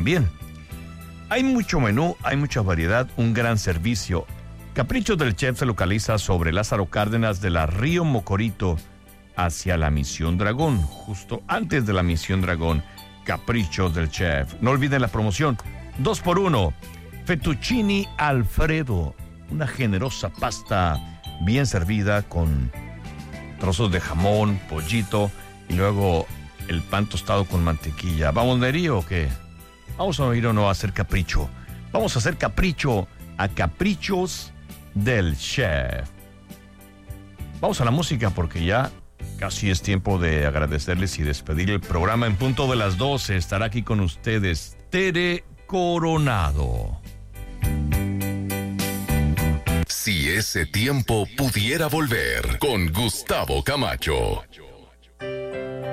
también. Hay mucho menú, hay mucha variedad, un gran servicio. Caprichos del Chef se localiza sobre Lázaro Cárdenas de la Río Mocorito hacia la Misión Dragón, justo antes de la Misión Dragón. Caprichos del Chef. No olviden la promoción 2x1. Fettuccini Alfredo, una generosa pasta bien servida con trozos de jamón, pollito y luego el pan tostado con mantequilla. ¿Vamos a ir o qué? ¿Vamos a ir o no a hacer capricho? Vamos a hacer capricho a Caprichos del Chef. Vamos a la música porque ya casi es tiempo de agradecerles y despedir el programa. En punto de las 12 estará aquí con ustedes Tere Coronado. Si ese tiempo pudiera volver, con Gustavo Camacho.